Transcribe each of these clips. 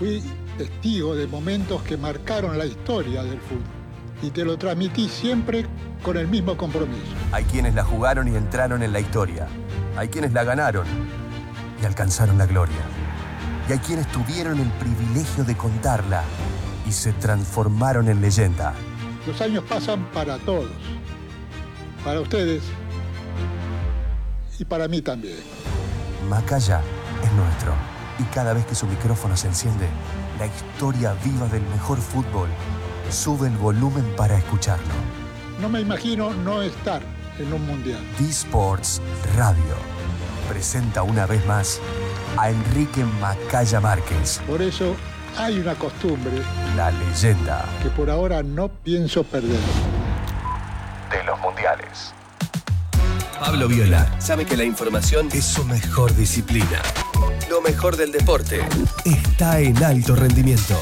fui testigo de momentos que marcaron la historia del fútbol y te lo transmití siempre con el mismo compromiso. Hay quienes la jugaron y entraron en la historia. Hay quienes la ganaron y alcanzaron la gloria. Y hay quienes tuvieron el privilegio de contarla y se transformaron en leyenda. Los años pasan para todos, para ustedes y para mí también. Macaya es nuestro y cada vez que su micrófono se enciende, la historia viva del mejor fútbol sube el volumen para escucharlo. No me imagino no estar en un mundial. D-Sports Radio presenta una vez más a Enrique Macaya Márquez. Por eso hay una costumbre, la leyenda, que por ahora no pienso perder. De los mundiales. Pablo Viola sabe que la información es su mejor disciplina. Lo mejor del deporte está en alto rendimiento.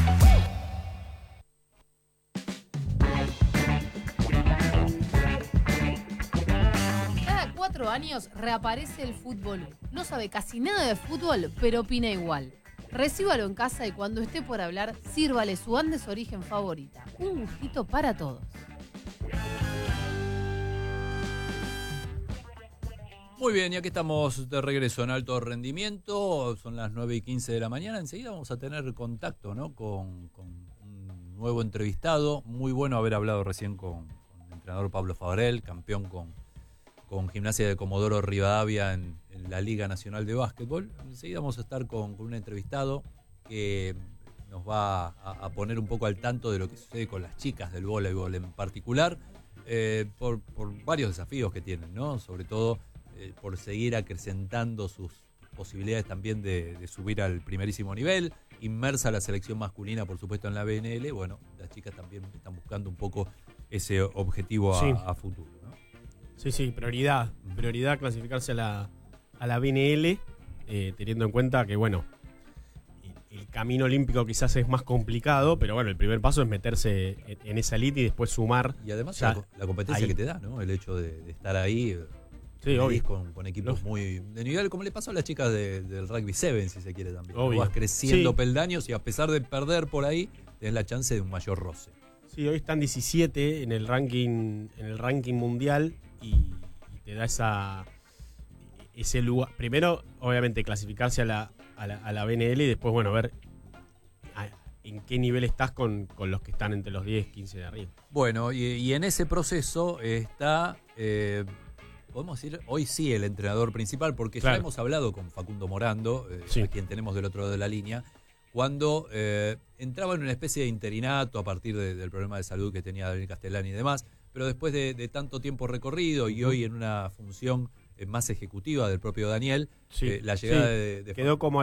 Cada 4 años reaparece el fútbol. No sabe casi nada de fútbol, pero opina igual. Recíbalo en casa y cuando esté por hablar, sírvale su Andes Origen favorita. Un gustito para todos. Muy bien, y aquí estamos de regreso en alto rendimiento. Son las 9:15 de la mañana. Enseguida vamos a tener contacto, ¿no?, con un nuevo entrevistado. Muy bueno haber hablado recién con el entrenador Pablo Fabrel, campeón con Gimnasia de Comodoro Rivadavia en la Liga Nacional de Básquetbol. Enseguida vamos a estar con un entrevistado que nos va a poner un poco al tanto de lo que sucede con las chicas del voleibol en particular, por varios desafíos que tienen, ¿no? Sobre todo por seguir acrecentando sus posibilidades también de subir al primerísimo nivel, inmersa la selección masculina, por supuesto, en la BNL. Bueno, las chicas también están buscando un poco ese objetivo a futuro, ¿no? Sí, prioridad clasificarse a la BNL, teniendo en cuenta que, bueno, el camino olímpico quizás es más complicado, pero bueno, el primer paso es meterse en esa elite y después sumar. Y además la competencia ahí que te da, ¿no? El hecho de estar ahí. Sí, obvio. Con equipos muy de nivel, como le pasó a las chicas del Rugby 7, si se quiere también. Obvio. Vas creciendo peldaños y a pesar de perder por ahí, tenés la chance de un mayor roce. Sí, hoy están 17 en el ranking mundial y te da ese lugar. Primero, obviamente, clasificarse a la BNL y después, bueno, ver en qué nivel estás con los que están entre los 10, 15 de arriba. Bueno, y en ese proceso está... podemos decir, hoy sí el entrenador principal, porque ya hemos hablado con Facundo Morando, a quien tenemos del otro lado de la línea, cuando entraba en una especie de interinato a partir del problema de salud que tenía Daniel Castellani y demás, pero después de tanto tiempo recorrido y hoy en una función más ejecutiva del propio Daniel, la llegada de quedó como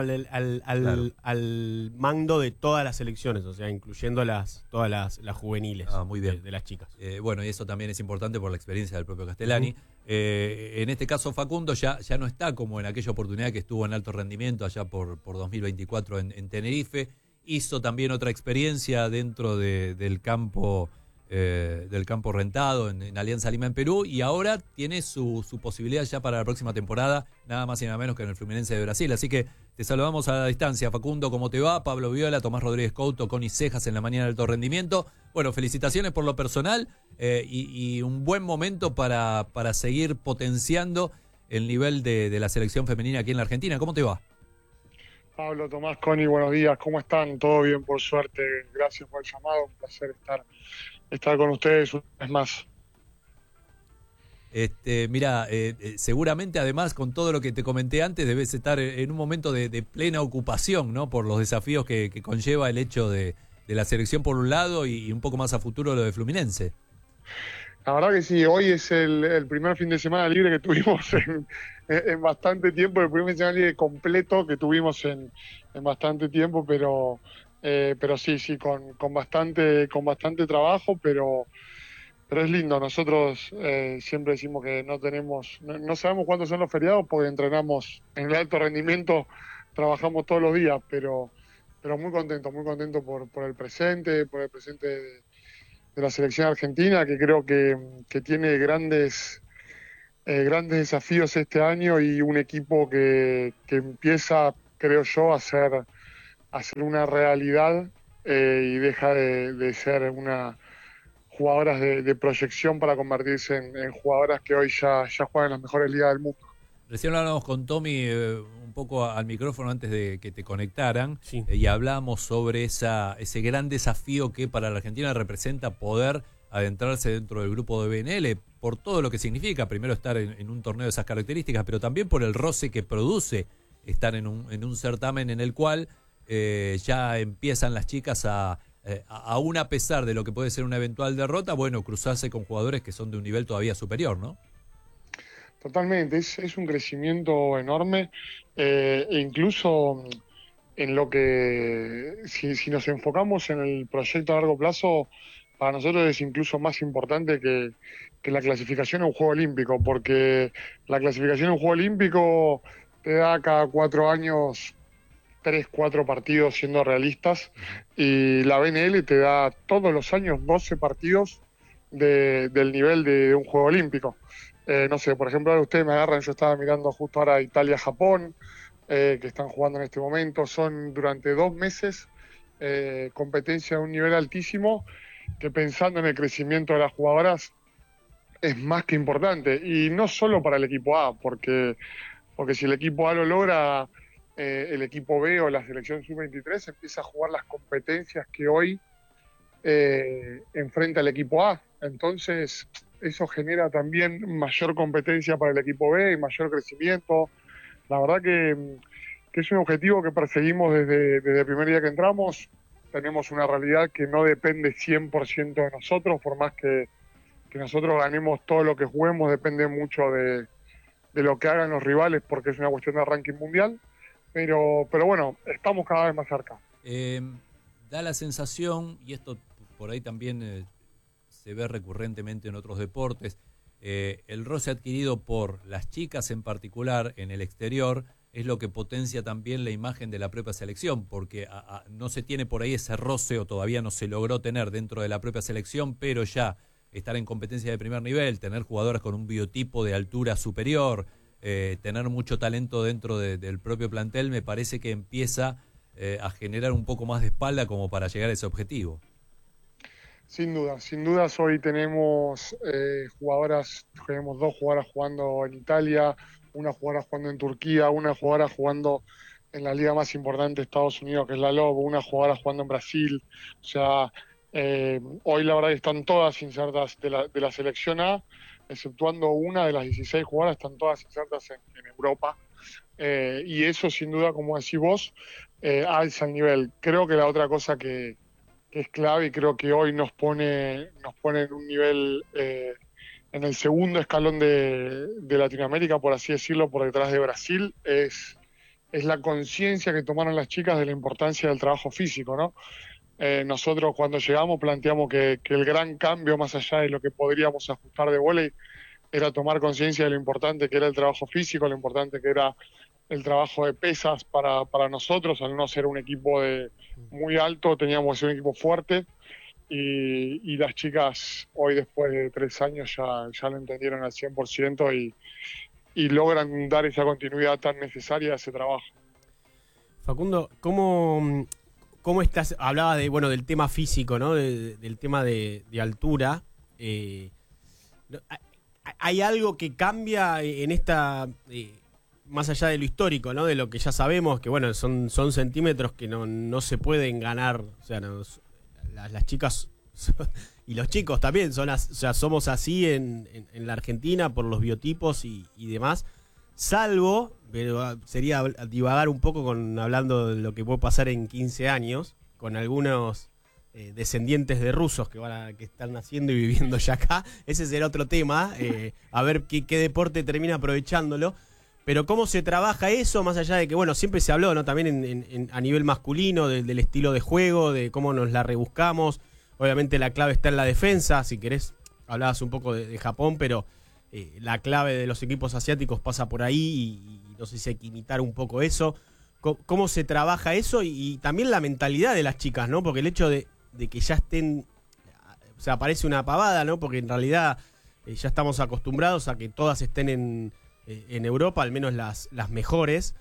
al mando de todas las selecciones, o sea, incluyendo todas las juveniles muy bien. De las chicas. Bueno, y eso también es importante por la experiencia del propio Castellani. En este caso Facundo ya no está como en aquella oportunidad que estuvo en alto rendimiento allá por 2024 en Tenerife. Hizo también otra experiencia dentro del campo rentado en Alianza Lima en Perú, y ahora tiene su posibilidad ya para la próxima temporada, nada más y nada menos que en el Fluminense de Brasil. Así que te saludamos a la distancia. Facundo, ¿cómo te va? Pablo Viola, Tomás Rodríguez Couto, Connie Cejas en la mañana de alto rendimiento. Bueno, felicitaciones por lo personal y un buen momento para seguir potenciando el nivel de la selección femenina aquí en la Argentina. ¿Cómo te va? Pablo, Tomás, Connie, buenos días. ¿Cómo están? ¿Todo bien, por suerte? Gracias por el llamado. Un placer estar con ustedes una vez más. Mira, seguramente además con todo lo que te comenté antes debes estar en un momento de plena ocupación, ¿no? Por los desafíos que conlleva el hecho de la selección por un lado y un poco más a futuro lo de Fluminense. La verdad que sí, hoy es el primer fin de semana libre que tuvimos en bastante tiempo, el primer fin de semana libre completo que tuvimos en bastante tiempo, pero sí, con bastante trabajo, pero es lindo. Nosotros siempre decimos que no sabemos cuántos son los feriados porque entrenamos en el alto rendimiento, trabajamos todos los días, pero muy contento por el presente, de la selección argentina, que creo que tiene grandes desafíos este año y un equipo que empieza, creo yo, a ser ser una realidad y deja de ser una jugadoras de proyección para convertirse en jugadoras que hoy ya juegan en las mejores ligas del mundo. Recién hablábamos con Tommy un poco al micrófono antes de que te conectaran, Sí. Y hablábamos sobre ese gran desafío que para la Argentina representa poder adentrarse dentro del grupo de BNL por todo lo que significa, primero estar en un torneo de esas características, pero también por el roce que produce estar en un certamen en el cual ya empiezan las chicas aún a pesar de lo que puede ser una eventual derrota, bueno, cruzarse con jugadores que son de un nivel todavía superior, ¿no? Totalmente, es un crecimiento enorme e incluso en lo que, si nos enfocamos en el proyecto a largo plazo, para nosotros es incluso más importante que la clasificación a un Juego Olímpico, porque la clasificación a un Juego Olímpico te da cada 4 años 3, 4 partidos siendo realistas, y la BNL te da todos los años 12 partidos del nivel de un Juego Olímpico. No sé, por ejemplo, ahora ustedes me agarran, yo estaba mirando justo ahora Italia-Japón, que están jugando en este momento, son durante 2 meses competencia de un nivel altísimo, que pensando en el crecimiento de las jugadoras es más que importante, y no solo para el equipo A, porque si el equipo A lo logra, el equipo B o la selección sub-23 empieza a jugar las competencias que hoy enfrenta el equipo A. Entonces, eso genera también mayor competencia para el equipo B y mayor crecimiento. La verdad que es un objetivo que perseguimos desde el primer día que entramos. Tenemos una realidad que no depende 100% de nosotros, por más que nosotros ganemos todo lo que juguemos, depende mucho de lo que hagan los rivales, porque es una cuestión de ranking mundial. Pero bueno, estamos cada vez más cerca. Da la sensación, y esto por ahí también se ve recurrentemente en otros deportes, el roce adquirido por las chicas en particular en el exterior es lo que potencia también la imagen de la propia selección, porque no se tiene por ahí ese roce, o todavía no se logró tener dentro de la propia selección, pero ya estar en competencia de primer nivel, tener jugadoras con un biotipo de altura superior, tener mucho talento dentro del propio plantel, me parece que empieza a generar un poco más de espalda como para llegar a ese objetivo. Sin dudas hoy tenemos tenemos 2 jugadoras jugando en Italia, una jugadora jugando en Turquía, una jugadora jugando en la liga más importante de Estados Unidos, que es la Lobo, una jugadora jugando en Brasil. O sea, hoy la verdad que están todas insertas de la selección A, exceptuando una de las 16 jugadoras, están todas insertas en Europa. Y eso sin duda, como decís vos, alza el nivel. Creo que la otra cosa que es clave, y creo que hoy nos pone en un nivel, en el segundo escalón de Latinoamérica, por así decirlo, por detrás de Brasil, es la conciencia que tomaron las chicas de la importancia del trabajo físico, ¿no? Nosotros cuando llegamos planteamos que el gran cambio, más allá de lo que podríamos ajustar de vóley, era tomar conciencia de lo importante que era el trabajo físico, lo importante que era el trabajo de pesas para nosotros. Al no ser un equipo muy alto, teníamos que ser un equipo fuerte, y las chicas hoy, después de 3 años, ya lo entendieron al 100% y logran dar esa continuidad tan necesaria a ese trabajo. Facundo, ¿cómo estás? Hablaba del tema físico, ¿no? Del tema de altura. ¿Hay algo que cambia en esta, más allá de lo histórico, ¿no? De lo que ya sabemos, que bueno, son centímetros que no se pueden ganar. O sea, las chicas y los chicos también somos así en la Argentina por los biotipos y demás. Salvo, pero sería divagar un poco hablando de lo que puede pasar en 15 años, con algunos descendientes de rusos que están naciendo y viviendo ya acá. Ese será otro tema, a ver qué deporte termina aprovechándolo. Pero cómo se trabaja eso, más allá de que, bueno, siempre se habló, ¿no? También a nivel masculino, del estilo de juego, de cómo nos la rebuscamos. Obviamente la clave está en la defensa. Si querés, hablabas un poco de Japón, pero la clave de los equipos asiáticos pasa por ahí, y no sé si hay que imitar un poco eso. ¿Cómo se trabaja eso? Y también la mentalidad de las chicas, ¿no? Porque el hecho de que ya estén, o sea, parece una pavada, ¿no? Porque en realidad ya estamos acostumbrados a que todas estén en Europa, al menos las mejores.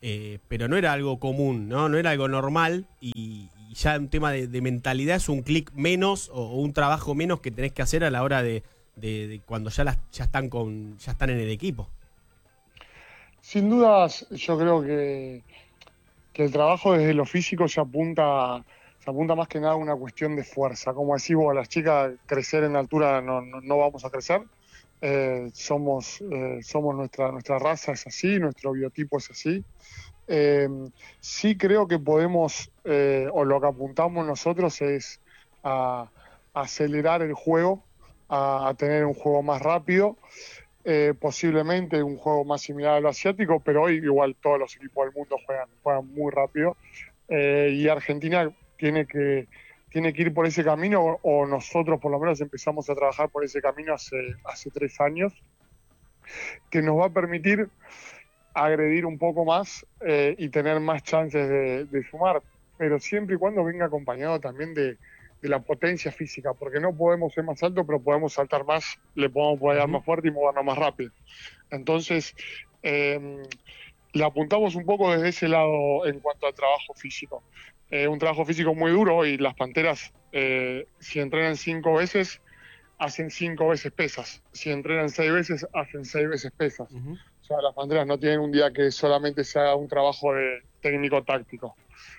pero no era algo común, ¿no? No era algo normal y ya un tema de mentalidad es un clic menos o un trabajo menos que tenés que hacer a la hora de cuando ya están en el equipo. Sin dudas, yo creo que el trabajo desde lo físico se apunta más que nada a una cuestión de fuerza. Como decís vos, las chicas crecer en altura no vamos a crecer. Somos nuestra raza es así, nuestro biotipo es así. Sí creo que podemos, o lo que apuntamos nosotros es a acelerar el juego, a tener un juego más rápido. Posiblemente un juego más similar a lo asiático, pero hoy igual todos los equipos del mundo juegan muy rápido, y Argentina tiene que ir por ese camino, o nosotros por lo menos empezamos a trabajar por ese camino hace 3 años, que nos va a permitir agredir un poco más y tener más chances de sumar, pero siempre y cuando venga acompañado también de la potencia física, porque no podemos ser más altos, pero podemos saltar más, le podemos pegar más fuerte y movernos más rápido. Entonces, le apuntamos un poco desde ese lado en cuanto al trabajo físico. Un trabajo físico muy duro, y las Panteras, si entrenan 5 veces, hacen 5 veces pesas. Si entrenan 6 veces, hacen 6 veces pesas. O sea, las Panteras no tienen un día que solamente se haga un trabajo de técnico-táctico.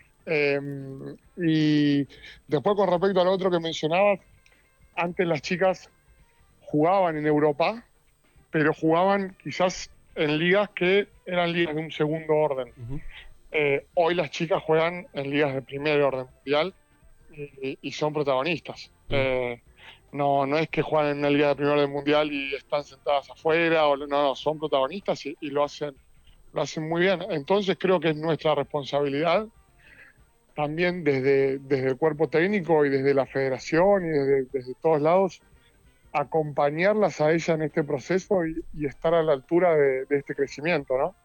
Y después, con respecto al otro que mencionabas, antes las chicas jugaban en Europa, pero jugaban quizás en ligas que eran ligas de un segundo orden. Hoy las chicas juegan en ligas de primer orden mundial y son protagonistas. No es que juegan en una liga de primer orden mundial y están sentadas afuera, no, son protagonistas y lo hacen muy bien. Entonces creo que es nuestra responsabilidad también desde el cuerpo técnico y desde la federación y desde todos lados, acompañarlas a ella en este proceso y estar a la altura de este crecimiento, ¿no?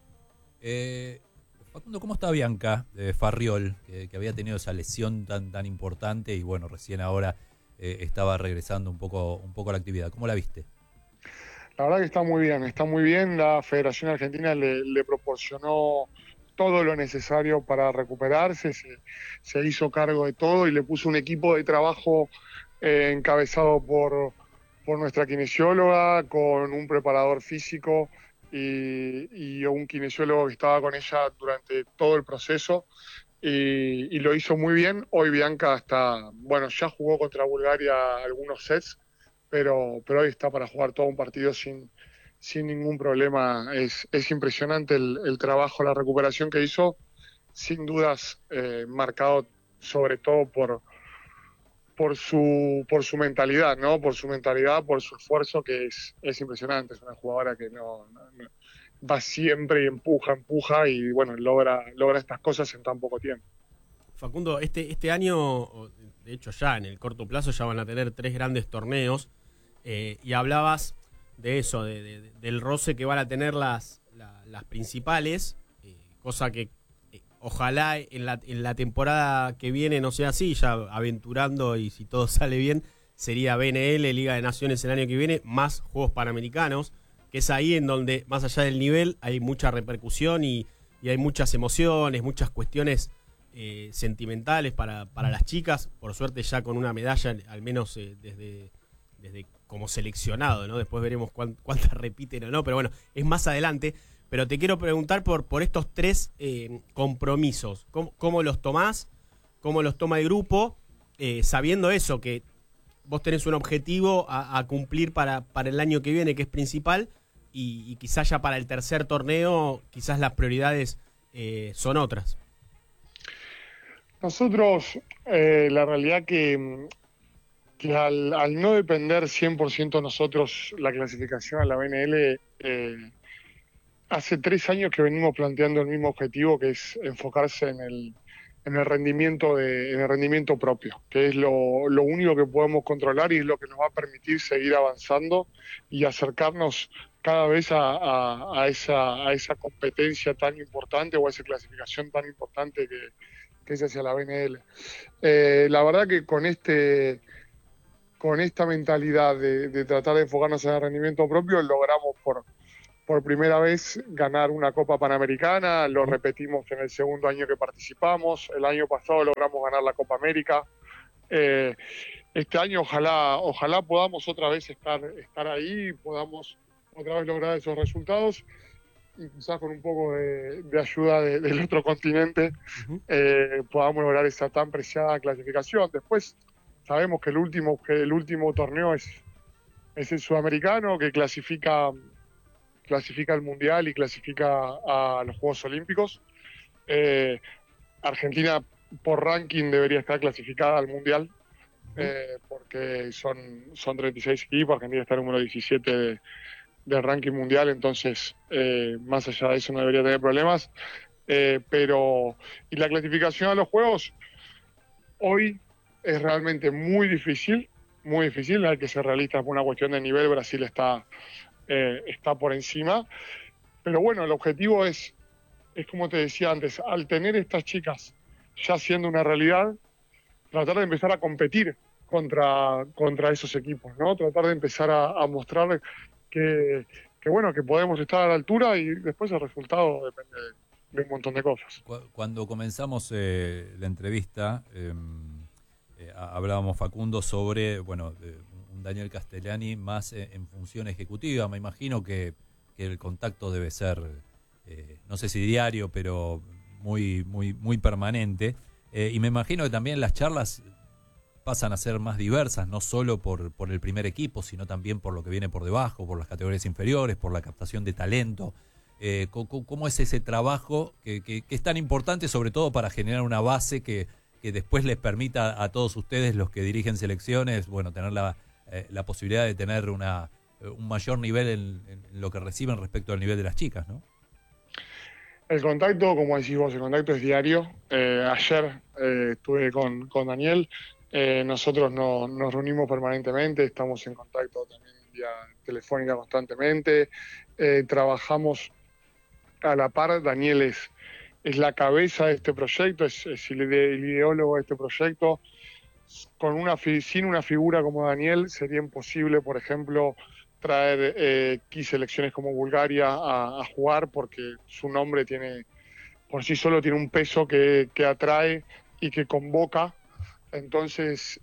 Facundo, ¿cómo está Bianca Farriol, que había tenido esa lesión tan importante y bueno, recién ahora estaba regresando un poco a la actividad? ¿Cómo la viste? La verdad que está muy bien. La Federación Argentina le proporcionó todo lo necesario para recuperarse, se hizo cargo de todo y le puso un equipo de trabajo encabezado por nuestra kinesióloga, con un preparador físico y un kinesiólogo que estaba con ella durante todo el proceso, y lo hizo muy bien. Hoy Bianca ya jugó contra Bulgaria algunos sets, pero hoy está para jugar todo un partido sin ningún problema. Es impresionante el trabajo, la recuperación que hizo, sin dudas, marcado sobre todo por su mentalidad, ¿no? Por su mentalidad, por su esfuerzo, que es impresionante. Es una jugadora que no va siempre y empuja y bueno, logra estas cosas en tan poco tiempo. Facundo, este año, de hecho ya en el corto plazo ya van a tener 3 grandes torneos, y hablabas de eso, del roce que van a tener las principales, cosa que ojalá en la temporada que viene no sea así, ya aventurando, y si todo sale bien, sería BNL, Liga de Naciones el año que viene, más Juegos Panamericanos, que es ahí en donde, más allá del nivel, hay mucha repercusión y hay muchas emociones, muchas cuestiones sentimentales para las chicas, por suerte ya con una medalla, al menos desde como seleccionado, ¿no? Después veremos cuántas repiten o no, pero bueno, es más adelante. Pero te quiero preguntar por estos 3 compromisos. ¿Cómo los tomás? ¿Cómo los toma el grupo? Sabiendo eso, que vos tenés un objetivo a cumplir para el año que viene, que es principal, y quizás ya para el tercer torneo, quizás las prioridades son otras. Nosotros, la realidad que al no depender 100% nosotros la clasificación a la BNL, hace 3 años que venimos planteando el mismo objetivo, que es enfocarse en el rendimiento propio, que es lo único que podemos controlar y es lo que nos va a permitir seguir avanzando y acercarnos cada vez a esa competencia tan importante, o a esa clasificación tan importante que es hacia la BNL. La verdad que con esta mentalidad de tratar de enfocarnos en el rendimiento propio, logramos por primera vez ganar una Copa Panamericana, lo repetimos en el segundo año que participamos, el año pasado logramos ganar la Copa América. Este año ojalá podamos otra vez estar ahí, podamos otra vez lograr esos resultados y quizás con un poco de ayuda del otro continente podamos lograr esa tan preciada clasificación. Después sabemos que el último torneo es el sudamericano, que clasifica al Mundial y clasifica a los Juegos Olímpicos. Argentina por ranking debería estar clasificada al Mundial, porque son 36 equipos, Argentina está número 17 del ranking mundial, entonces más allá de eso no debería tener problemas. Y la clasificación a los Juegos hoy es realmente muy difícil, hay que ser realistas por una cuestión de nivel. Brasil está por encima, pero bueno, el objetivo es como te decía antes, al tener estas chicas ya siendo una realidad, tratar de empezar a competir contra esos equipos, ¿no? Tratar de empezar a mostrar que podemos estar a la altura, y después el resultado depende de un montón de cosas. Cuando comenzamos la entrevista, hablábamos, Facundo, sobre un Daniel Castellani más en función ejecutiva. Me imagino que el contacto debe ser, no sé si diario, pero muy, muy, muy permanente. Y me imagino que también las charlas pasan a ser más diversas, no solo por el primer equipo, sino también por lo que viene por debajo, por las categorías inferiores, por la captación de talento. ¿Cómo es ese trabajo que es tan importante, sobre todo para generar una base que después les permita a todos ustedes, los que dirigen selecciones, tener la posibilidad de tener un mayor nivel en lo que reciben respecto al nivel de las chicas, ¿no? El contacto, como decís vos, el contacto es diario. Ayer estuve con Daniel. Nosotros nos reunimos permanentemente, estamos en contacto también vía telefónica constantemente. Trabajamos a la par. Daniel es la cabeza de este proyecto, es el ideólogo de este proyecto. Sin una figura como Daniel sería imposible, por ejemplo, traer selecciones como Bulgaria a jugar, porque su nombre por sí solo tiene un peso que atrae y que convoca. Entonces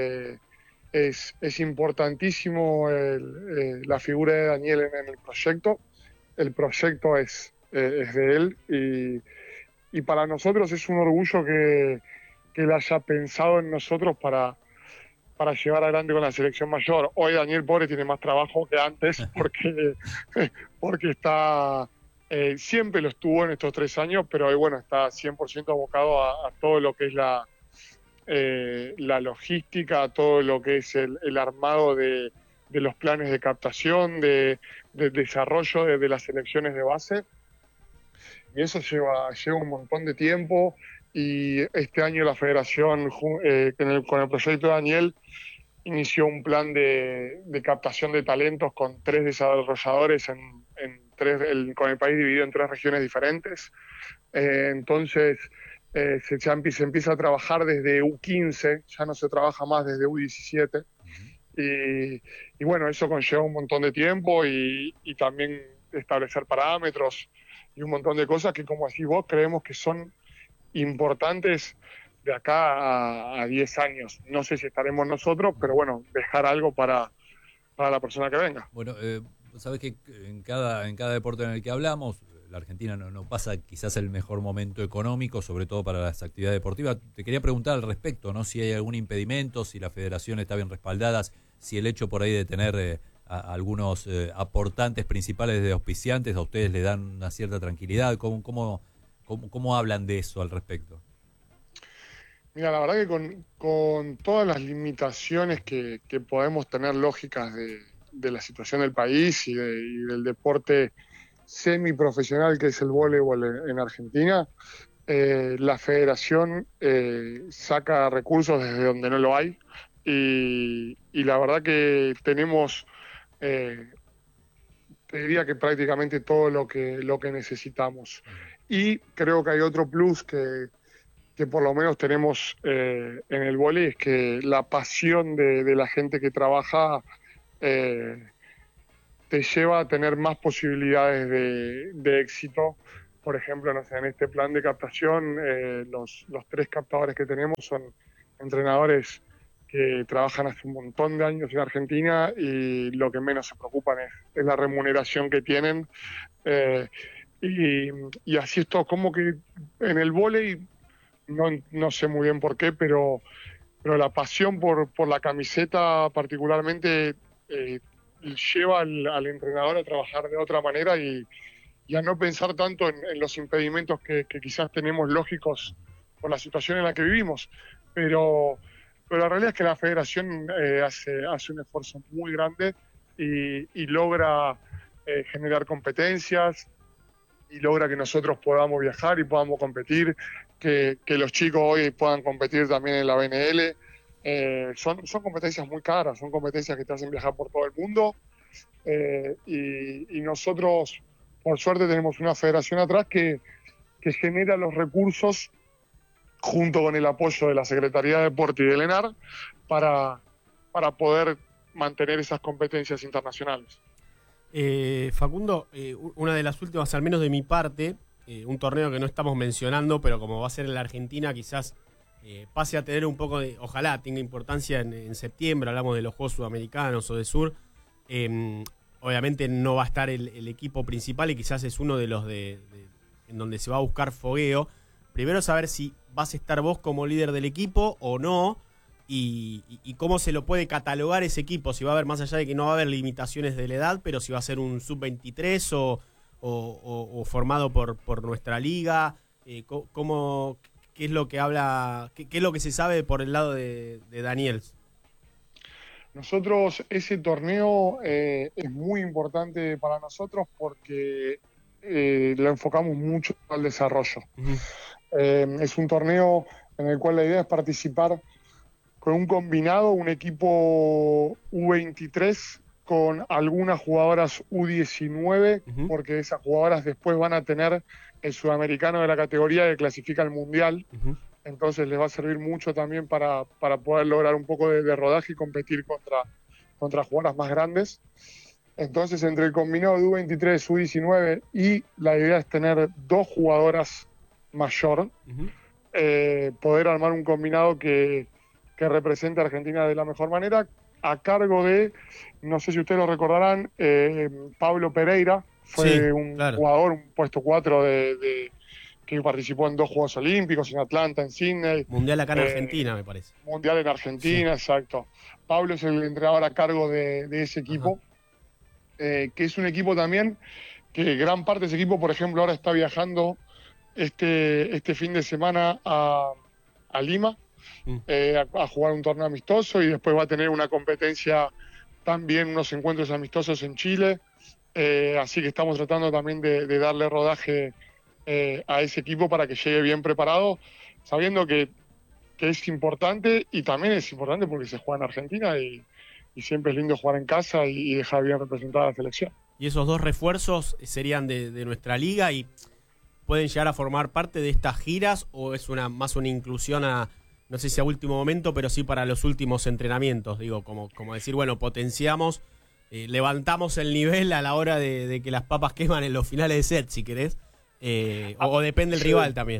es importantísimo la figura de Daniel en el proyecto. El proyecto es de él, y para nosotros es un orgullo que él haya pensado en nosotros para llevar adelante con la selección mayor. Hoy Daniel, pobre, tiene más trabajo que antes porque está siempre lo estuvo en estos 3 años, pero hoy está 100% abocado a todo lo que es la logística, todo lo que es el armado de los planes de captación, del desarrollo de las selecciones de base, y eso lleva un montón de tiempo. Y este año la federación, con el proyecto de Daniel, inició un plan de captación de talentos con 3 desarrolladores con el país dividido en 3 regiones diferentes. Entonces se empieza a trabajar desde U15, ya no se trabaja más desde U17. Y eso conlleva un montón de tiempo y también establecer parámetros y un montón de cosas que, como decís vos, creemos que son importantes de acá a 10 años. No sé si estaremos nosotros, pero dejar algo para la persona que venga. Sabés que en cada deporte en el que hablamos, la Argentina no pasa quizás el mejor momento económico, sobre todo para las actividades deportivas. Te quería preguntar al respecto, ¿no? Si hay algún impedimento, si la federación está bien respaldada, si el hecho por ahí de tener algunos aportantes principales de auspiciantes a ustedes le dan una cierta tranquilidad. ¿Cómo hablan de eso al respecto? Mira, la verdad que con todas las limitaciones que podemos tener lógicas de la situación del país y del deporte semiprofesional que es el voleibol en Argentina, la federación saca recursos desde donde no lo hay, y la verdad que tenemos, te diría que prácticamente todo lo que necesitamos. Y creo que hay otro plus que por lo menos tenemos en el vóley, es que la pasión de la gente que trabaja te lleva a tener más posibilidades de éxito. Por ejemplo, no sé, en este plan de captación, los 3 captadores que tenemos son entrenadores que trabajan hace un montón de años en Argentina y lo que menos se preocupan es la remuneración que tienen. Eh, y así es todo, como que en el vóley, no sé muy bien por qué, pero la pasión por la camiseta particularmente lleva al entrenador a trabajar de otra manera y a no pensar tanto en los impedimentos que quizás tenemos lógicos por la situación en la que vivimos. Pero la realidad es que la federación hace un esfuerzo muy grande y logra generar competencias y logra que nosotros podamos viajar y podamos competir, que los chicos hoy puedan competir también en la BNL. Son competencias muy caras, son competencias que te hacen viajar por todo el mundo y nosotros, por suerte, tenemos una federación atrás que genera los recursos junto con el apoyo de la Secretaría de Deporte y del ENAR para poder mantener esas competencias internacionales. Facundo, una de las últimas, al menos de mi parte, un torneo que no estamos mencionando, pero como va a ser en la Argentina, quizás pase a tener un poco de, ojalá tenga importancia en septiembre, hablamos de los Juegos Sudamericanos o de Sur. Obviamente no va a estar el equipo principal y quizás es uno de los en donde se va a buscar fogueo. Primero saber si vas a estar vos como líder del equipo o no, y cómo se lo puede catalogar ese equipo, si va a haber, más allá de que no va a haber limitaciones de la edad, pero si va a ser un sub-23 o formado por nuestra liga, qué es lo que habla, qué es lo que se sabe por el lado de Daniel. Nosotros, ese torneo es muy importante para nosotros porque lo enfocamos mucho al desarrollo. Es un torneo en el cual la idea es participar con un combinado, un equipo U23 con algunas jugadoras U19, porque esas jugadoras después van a tener el sudamericano de la categoría que clasifica al Mundial. Entonces les va a servir mucho también para poder lograr un poco de rodaje y competir contra jugadoras más grandes. Entonces, entre el combinado de U23, U19 y la idea es tener 2 jugadoras mayor, poder armar un combinado que represente a Argentina de la mejor manera, a cargo de, no sé si ustedes lo recordarán, Pablo Pereira, fue jugador, un puesto 4 que participó en 2 Juegos Olímpicos, en Atlanta, en Sydney. Mundial acá en Argentina, me parece. Mundial en Argentina, exacto. Pablo es el entrenador a cargo de ese equipo, que es un equipo también que gran parte de ese equipo, por ejemplo, ahora está viajando este fin de semana a Lima a jugar un torneo amistoso y después va a tener una competencia también, unos encuentros amistosos en Chile. Así que estamos tratando también de darle rodaje a ese equipo para que llegue bien preparado, sabiendo que es importante y también es importante porque se juega en Argentina y siempre es lindo jugar en casa y dejar bien representada a la selección. ¿Y esos 2 refuerzos serían de nuestra liga y pueden llegar a formar parte de estas giras o es más una inclusión no sé si a último momento, pero sí para los últimos entrenamientos? Digo, como decir, bueno, potenciamos, levantamos el nivel a la hora de que las papas queman en los finales de set, si querés, o depende del rival también.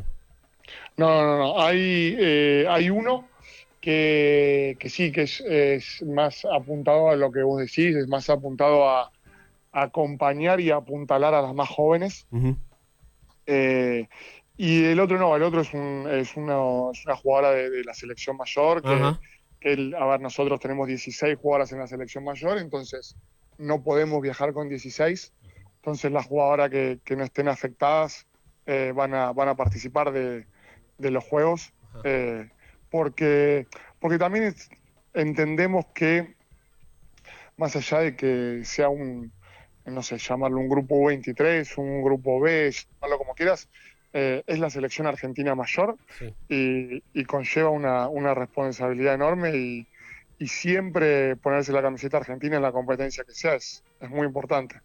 No. Hay uno que sí, que es más apuntado a lo que vos decís, es más apuntado a acompañar y apuntalar a las más jóvenes. Y el otro no, el otro es una jugadora de la selección mayor, nosotros tenemos 16 jugadoras en la selección mayor, entonces no podemos viajar con 16, entonces las jugadoras que no estén afectadas van a participar de los juegos, porque también entendemos que más allá de que sea no sé, llamarlo un grupo 23, un grupo B, llamarlo como quieras, es la selección argentina mayor y conlleva una responsabilidad enorme y siempre ponerse la camiseta argentina en la competencia que sea es muy importante.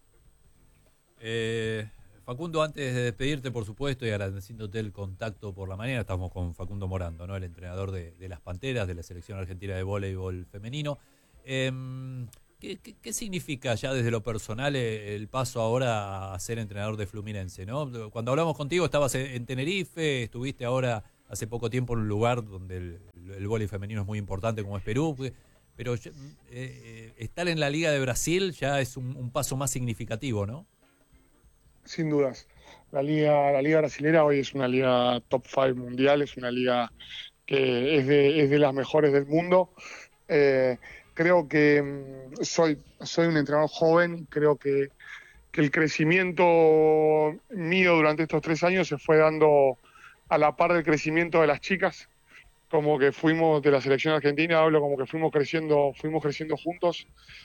Facundo, antes de despedirte, por supuesto, y agradeciéndote el contacto por la mañana, estamos con Facundo Morando, ¿no? El entrenador de las Panteras, de la selección argentina de voleibol femenino. ¿Qué significa ya desde lo personal el paso ahora a ser entrenador de Fluminense, ¿no? Cuando hablamos contigo estabas en Tenerife, estuviste ahora hace poco tiempo en un lugar donde el vóley femenino es muy importante como es Perú, pero estar en la Liga de Brasil ya es un paso más significativo, ¿no? Sin dudas. La liga brasilera hoy es una liga top 5 mundial, es una liga que es de las mejores del mundo. Creo que soy un entrenador joven, creo que el crecimiento mío durante estos 3 años se fue dando a la par del crecimiento de las chicas, como que fuimos de la selección argentina, hablo como que fuimos creciendo juntos.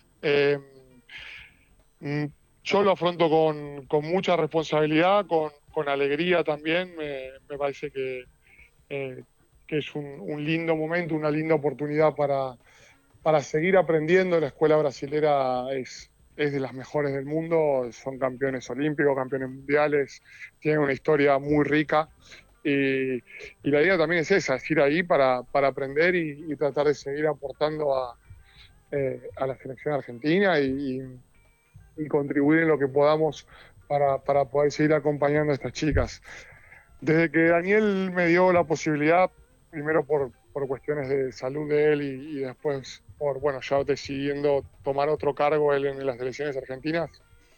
Yo lo afronto con mucha responsabilidad, con alegría también. Me parece que es un lindo momento, una linda oportunidad para seguir aprendiendo. La escuela brasilera es de las mejores del mundo, son campeones olímpicos, campeones mundiales, tienen una historia muy rica. Y la idea también es esa, es ir ahí para aprender y tratar de seguir aportando a la selección argentina y contribuir en lo que podamos para poder seguir acompañando a estas chicas. Desde que Daniel me dio la posibilidad, primero por cuestiones de salud de él y después ya decidiendo tomar otro cargo él en las selecciones argentinas,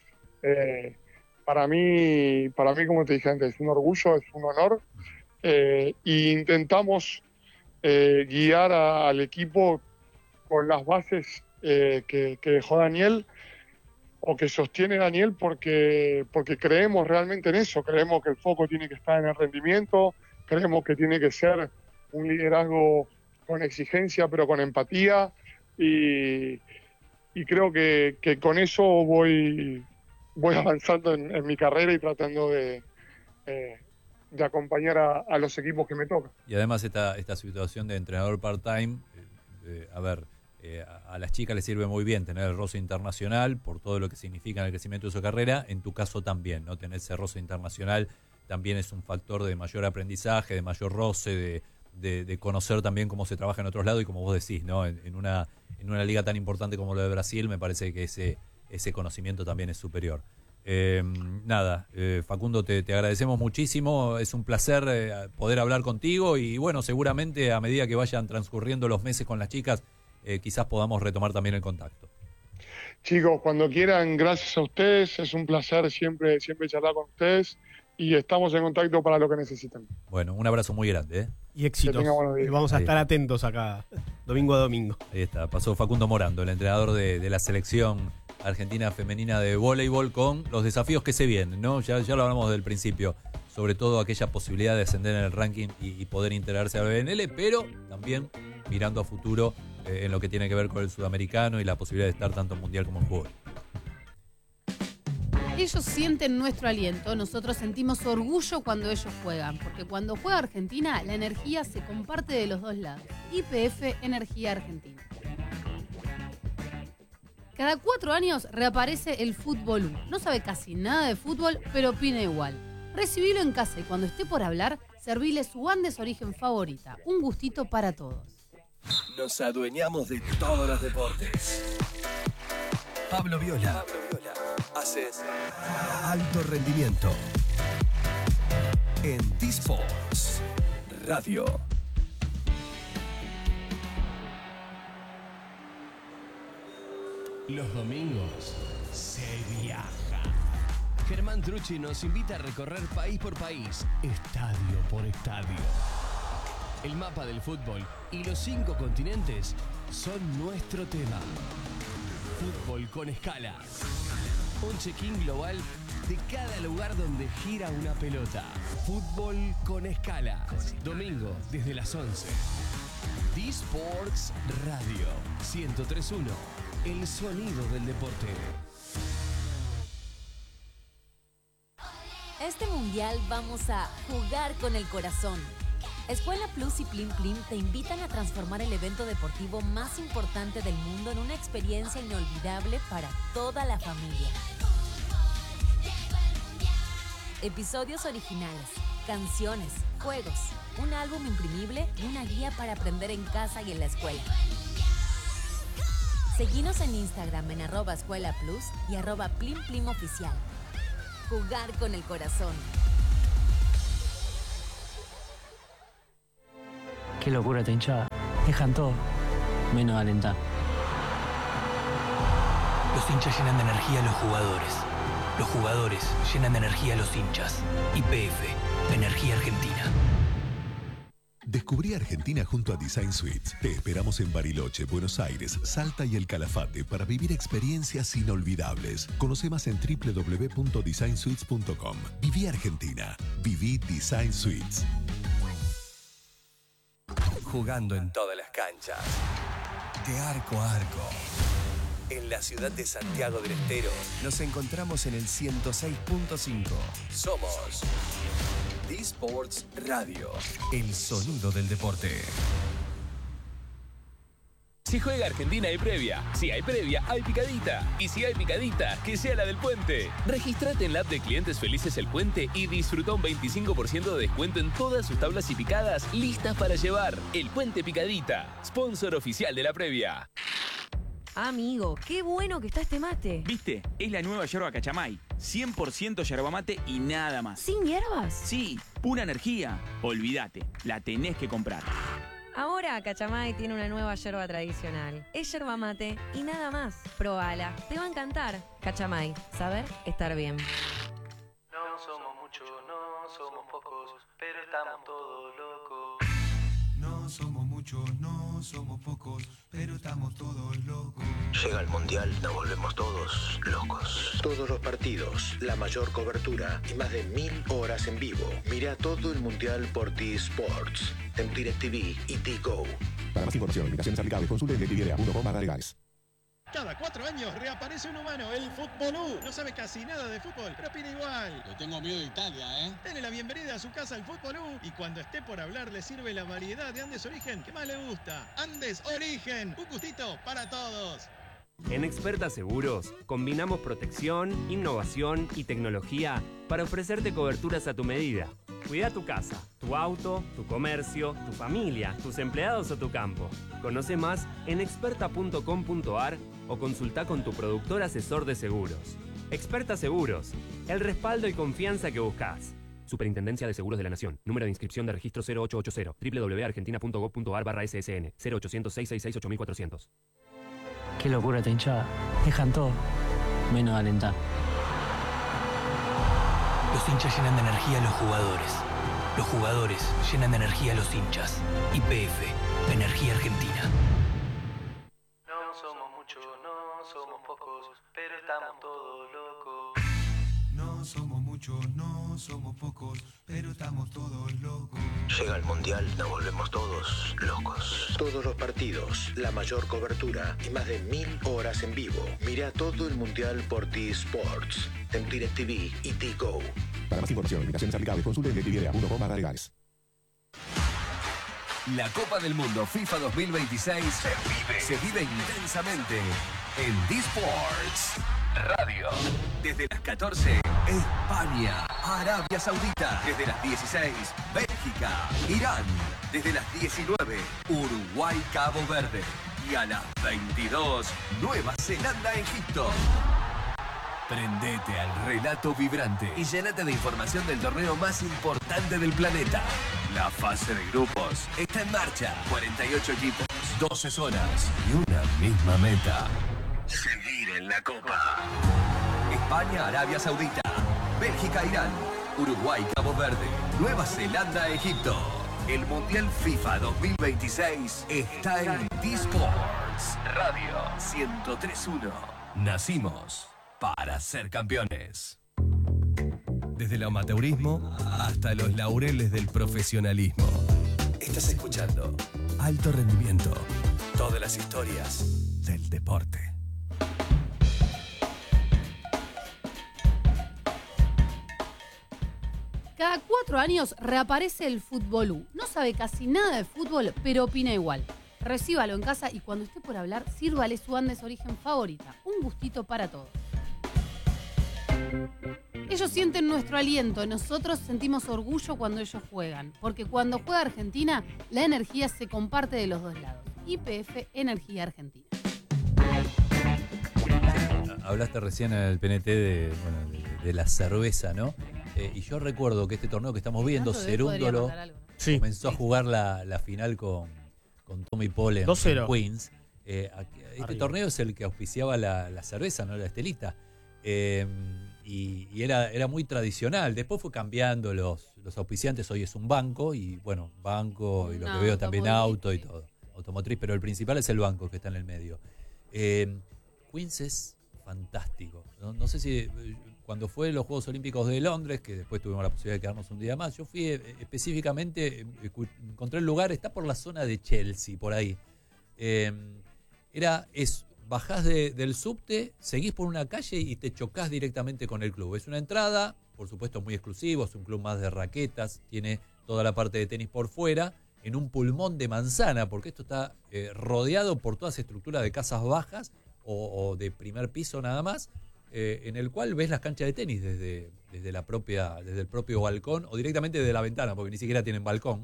para mí, como te dije antes, es un orgullo, es un honor, e intentamos guiar al equipo con las bases que dejó Daniel, o que sostiene Daniel, porque creemos realmente en eso, creemos que el foco tiene que estar en el rendimiento, creemos que tiene que ser un liderazgo con exigencia pero con empatía, y creo que con eso voy avanzando en mi carrera y tratando de acompañar a los equipos que me tocan. Y además esta situación de entrenador part-time, a las chicas les sirve muy bien tener el roce internacional por todo lo que significa en el crecimiento de su carrera. En tu caso también, ¿no? Tener ese roce internacional también es un factor de mayor aprendizaje, de mayor roce, de conocer también cómo se trabaja en otros lados, y como vos decís, ¿no? En una liga tan importante como la de Brasil, me parece que ese conocimiento también es superior. Facundo, te agradecemos muchísimo, es un placer poder hablar contigo, y bueno, seguramente a medida que vayan transcurriendo los meses con las chicas, quizás podamos retomar también el contacto. Chicos, cuando quieran, gracias a ustedes, es un placer siempre charlar con ustedes, y estamos en contacto para lo que necesiten. Bueno, un abrazo muy grande. Y éxitos. Vamos a estar atentos acá, domingo a domingo. Ahí está, pasó Facundo Morando, el entrenador de la selección argentina femenina de voleibol, con los desafíos que se vienen, ¿no? Ya lo hablamos del principio, sobre todo aquella posibilidad de ascender en el ranking y poder integrarse a la BNL, pero también mirando a futuro en lo que tiene que ver con el sudamericano y la posibilidad de estar tanto en mundial como en juego. Ellos sienten nuestro aliento, nosotros sentimos orgullo cuando ellos juegan, porque cuando juega Argentina, la energía se comparte de los dos lados. YPF Energía Argentina. Cada 4 años reaparece el Fútbol 1. No sabe casi nada de fútbol, pero opina igual. Recibilo en casa y cuando esté por hablar, servile su Andes Origen favorita. Un gustito para todos. Nos adueñamos de todos los deportes. Pablo Viola. Haces alto rendimiento en D-Sports Radio. Los domingos se viaja. Germán Trucci nos invita a recorrer país por país, estadio por estadio. El mapa del fútbol y los 5 continentes son nuestro tema. Fútbol con escala. Un check-in global de cada lugar donde gira una pelota. Fútbol con escala. Domingo desde las 11. D-Sports Radio 103.1. El sonido del deporte. Este mundial vamos a jugar con el corazón. Escuela Plus y Plim Plim te invitan a transformar el evento deportivo más importante del mundo en una experiencia inolvidable para toda la familia. Episodios originales, canciones, juegos, un álbum imprimible y una guía para aprender en casa y en la escuela. Seguinos en Instagram en @escuelaplus y @plimplimoficial. Jugar con el corazón. Qué locura esta hinchada. Dejan todo, menos alentar. Los hinchas llenan de energía a los jugadores. Los jugadores llenan de energía a los hinchas. YPF, Energía Argentina. Descubrí Argentina junto a Design Suites. Te esperamos en Bariloche, Buenos Aires, Salta y El Calafate para vivir experiencias inolvidables. Conoce más en www.designsuites.com. Viví Argentina. Viví Design Suites. Jugando en todas las canchas, de arco a arco. En la ciudad de Santiago del Estero nos encontramos en el 106.5. Somos D-Sports Radio, el sonido del deporte. Si juega Argentina hay previa. Si hay previa, hay picadita. Y si hay picadita, que sea la del Puente. Regístrate en la app de Clientes Felices El Puente y disfruta un 25% de descuento en todas sus tablas y picadas listas para llevar. El Puente Picadita, sponsor oficial de la previa. Amigo, qué bueno que está este mate. ¿Viste? Es la nueva yerba Cachamay. 100% yerba mate y nada más. ¿Sin hierbas? Sí, pura energía. Olvídate, la tenés que comprar. Ahora Cachamay tiene una nueva yerba tradicional. Es yerba mate y nada más. Probala, te va a encantar. Cachamay, saber estar bien. No somos muchos, no somos pocos, pero estamos todos locos. No somos muchos, no somos pocos, pero estamos todos locos. Llega el Mundial, nos volvemos todos locos. Todos los partidos, la mayor cobertura y más de 1000 horas en vivo. Mira todo el Mundial por T-Sports, en DirecTV y T-Go. Para más información, limitaciones aplicables, consulte en DirecTV.com/legales. Cada 4 años reaparece un humano, el Futbolú. No sabe casi nada de fútbol, pero opina igual. Le tengo miedo a Italia, ¿eh? Dale la bienvenida a su casa al Futbolú y cuando esté por hablar le sirve la variedad de Andes Origen que más le gusta. Andes Origen, un gustito para todos. En Experta Seguros combinamos protección, innovación y tecnología para ofrecerte coberturas a tu medida. Cuida tu casa, tu auto, tu comercio, tu familia, tus empleados o tu campo. Conoce más en experta.com.ar o consulta con tu productor asesor de seguros. Experta Seguros, el respaldo y confianza que buscas. Superintendencia de Seguros de la Nación. Número de inscripción de registro 0880. www.argentina.gov.ar/SSN. 0800-666-8400. Qué locura esta hinchada. Dejan todo, menos alentar. Los hinchas llenan de energía a los jugadores. Los jugadores llenan de energía a los hinchas. YPF, Energía Argentina. No somos muchos, no somos pocos, pero estamos todos locos. No somos muchos, no somos pocos, pero estamos todos locos. Llega el Mundial, nos volvemos todos locos. Todos los partidos, la mayor cobertura y más de 1000 horas en vivo. Mira todo el Mundial por T-Sports, en DirecTV y T-Go. Para más información, limitaciones aplicables, consulte en DirecTV.com/legales. La Copa del Mundo FIFA 2026 se vive intensamente en D-Sports Radio. Desde las 14, España, Arabia Saudita. Desde las 16, Bélgica, Irán. Desde las 19, Uruguay, Cabo Verde. Y a las 22, Nueva Zelanda, Egipto. Prendete al relato vibrante y llénate de información del torneo más importante del planeta. La fase de grupos está en marcha. 48 equipos, 12 zonas y una misma meta: seguir en la Copa. España, Arabia Saudita. Bélgica, Irán. Uruguay, Cabo Verde. Nueva Zelanda, Egipto. El Mundial FIFA 2026 está en D-Sports Radio 103.1. Nacimos para ser campeones. Desde el amateurismo hasta los laureles del profesionalismo. Estás escuchando Alto Rendimiento. Todas las historias del deporte. Cada 4 años reaparece el Futbolú. No sabe casi nada de fútbol, pero opina igual. Recíbalo en casa y cuando esté por hablar, sírvale su Andes Origen favorita. Un gustito para todos. Ellos sienten nuestro aliento, nosotros sentimos orgullo cuando ellos juegan, porque cuando juega Argentina, la energía se comparte de los dos lados. YPF, Energía Argentina. hablaste recién en el PNT de la cerveza, ¿no? Y yo recuerdo que este torneo que estamos viendo, Cerúndolo comenzó a jugar la final con Tommy Paul en 2-0. Queens. Este torneo es el que auspiciaba la cerveza, ¿no? La Estelita. Y era muy tradicional. Después fue cambiando los auspiciantes. Hoy es un banco y bueno, banco y lo que veo también auto y todo. Automotriz, pero el principal es el banco que está en el medio. Queens es fantástico. No sé si cuando fue los Juegos Olímpicos de Londres, que después tuvimos la posibilidad de quedarnos un día más, yo fui específicamente, encontré el lugar, está por la zona de Chelsea, por ahí. Bajás del subte, seguís por una calle y te chocás directamente con el club. Es una entrada, por supuesto muy exclusivo, es un club más de raquetas, tiene toda la parte de tenis por fuera, en un pulmón de manzana, porque esto está rodeado por todas estructuras de casas bajas o de primer piso nada más, en el cual ves las canchas de tenis desde el propio balcón o directamente desde la ventana, porque ni siquiera tienen balcón.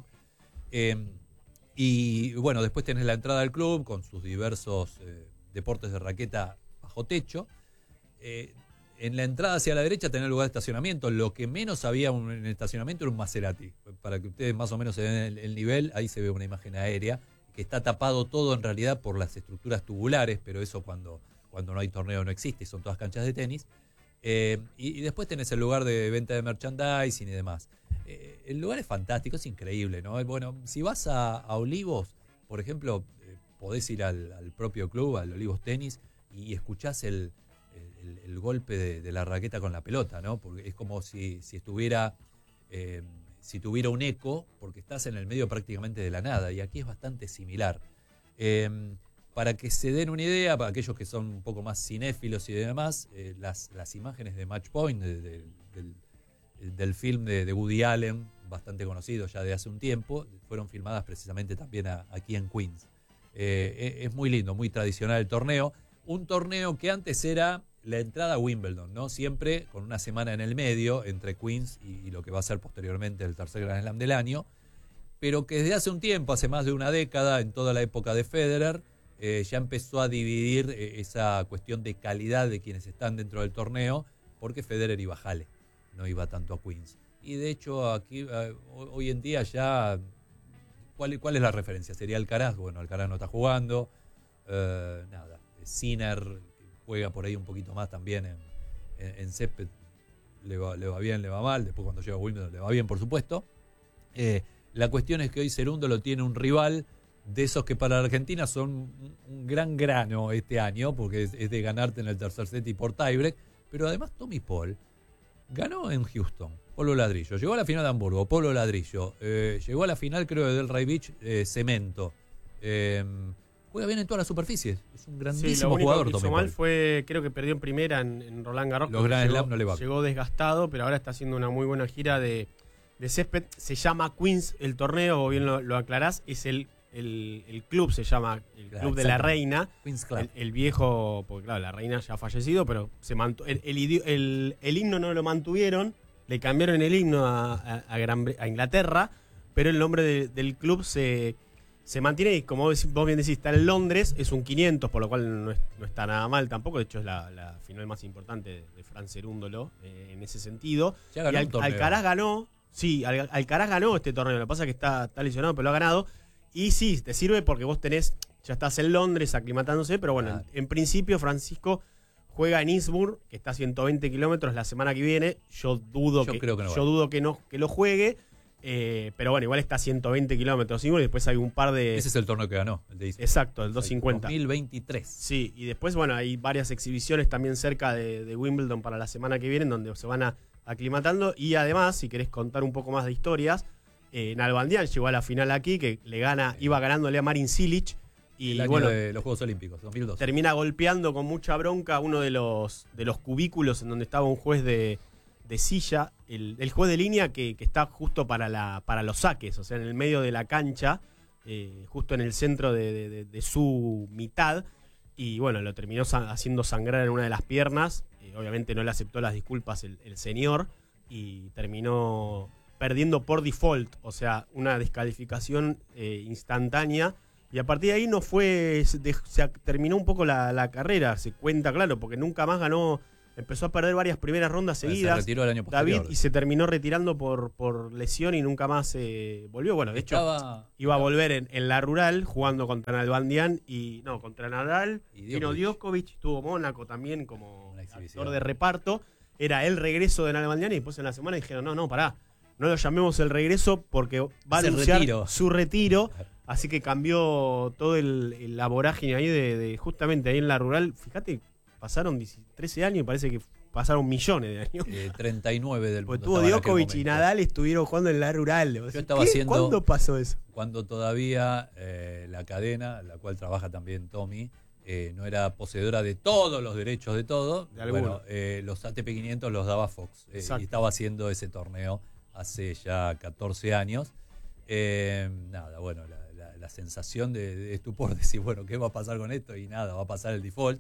Y bueno, después tenés la entrada al club con sus diversos deportes de raqueta bajo techo. En la entrada hacia la derecha tenés lugar de estacionamiento. Lo que menos había en el estacionamiento era un Maserati. Para que ustedes más o menos se den el nivel, ahí se ve una imagen aérea, que está tapado todo en realidad por las estructuras tubulares, pero eso cuando no hay torneo no existe, son todas canchas de tenis. Y después tenés el lugar de venta de merchandising y demás. El lugar es fantástico, es increíble, ¿no? Bueno, si vas a Olivos, por ejemplo, podés ir al propio club, al Olivos Tenis, y escuchás el golpe de la raqueta con la pelota, ¿no? Porque es como si tuviera un eco, porque estás en el medio prácticamente de la nada, y aquí es bastante similar. Para que se den una idea, para aquellos que son un poco más cinéfilos y demás, las imágenes de Match Point, del film de Woody Allen, bastante conocido ya de hace un tiempo, fueron filmadas precisamente también aquí en Queens. Es muy lindo, muy tradicional el torneo. Un torneo que antes era la entrada a Wimbledon, ¿no? Siempre con una semana en el medio entre Queens y lo que va a ser posteriormente el tercer Grand Slam del año, pero que desde hace un tiempo, hace más de una década, en toda la época de Federer, ya empezó a dividir esa cuestión de calidad de quienes están dentro del torneo, porque Federer iba a Halle, no iba tanto a Queens. Y de hecho aquí hoy en día ya, ¿cuál es la referencia? ¿Sería Alcaraz? Bueno, Alcaraz no está jugando, Sinner juega por ahí un poquito más también en césped, le va bien, le va mal, después cuando llega a Wimbledon le va bien, por supuesto. La cuestión es que hoy Cerúndolo tiene un rival de esos que para la Argentina son un gran grano este año, porque es de ganarte en el tercer set y por tiebreak, pero además Tommy Paul ganó en Houston, polo ladrillo, llegó a la final de Hamburgo, polo ladrillo, llegó a la final creo de Delray Beach, cemento, juega bien en todas las superficies, es un grandísimo jugador. Tommy Paul fue, creo que perdió en primera en Roland Garros. Los Grand Slam no le va. Llegó desgastado, pero ahora está haciendo una muy buena gira de césped. Se llama Queens el torneo, o bien lo aclarás, es el club, se llama el Club de la Reina. Queens Club. El viejo, porque claro, la reina ya ha fallecido, pero se el himno no lo mantuvieron, le cambiaron el himno a Inglaterra, pero el nombre del club se mantiene, y como vos bien decís, está en Londres, es un 500, por lo cual no está nada mal tampoco. De hecho es la final más importante de Fran Cerúndolo en ese sentido. Y Alcaraz ganó, Alcaraz ganó este torneo, lo que pasa es que está lesionado, pero lo ha ganado. Y sí, te sirve porque vos ya estás en Londres aclimatándose, pero bueno, claro. En principio Francisco juega en Innsbruck, que está a 120 kilómetros la semana que viene. Yo dudo que lo juegue, pero bueno, igual está a 120 kilómetros y después hay un par de... Ese es el torneo que ganó, el de Innsbruck. Exacto, el 250. 2023. Sí, y después, bueno, hay varias exhibiciones también cerca de Wimbledon para la semana que viene, en donde se van aclimatando. Y además, si querés contar un poco más de historias, Nalbandian llegó a la final aquí, que iba ganándole a Marin Cilic. Y el año de los Juegos Olímpicos, 2002. Termina golpeando con mucha bronca uno de los cubículos en donde estaba un juez de silla, el juez de línea que está justo para los saques, o sea, en el medio de la cancha, justo en el centro de su mitad. Y bueno, lo terminó haciendo sangrar en una de las piernas. Obviamente no le aceptó las disculpas el señor y terminó perdiendo por default, o sea, una descalificación instantánea, Y a partir de ahí no fue, se terminó un poco la carrera, se cuenta claro, porque nunca más ganó, empezó a perder varias primeras rondas seguidas. Se retiró el año posterior. David, y se terminó retirando por lesión y nunca más volvió. Bueno, de hecho, iba a volver en la rural jugando contra Nalbandián contra Nadal. Vino Djokovic, tuvo Mónaco también como actor de reparto. Era el regreso de Nalbandián y después en la semana dijeron, no, pará, no lo llamemos el regreso porque va a anunciar su retiro. Así que cambió todo la vorágine ahí de justamente ahí en la rural. Fíjate, pasaron 13 años y parece que pasaron millones de años. 39 del mundo. Tuvo Djokovic y Nadal estuvieron jugando en la rural. Yo estaba haciendo, ¿cuándo pasó eso? Cuando todavía la cadena, la cual trabaja también Tommy, no era poseedora de todos los derechos de todo. Bueno, los ATP 500 los daba Fox. Y estaba haciendo ese torneo hace ya 14 años. Nada, bueno, la sensación de estupor, de decir, bueno, ¿qué va a pasar con esto? Y nada, va a pasar el default.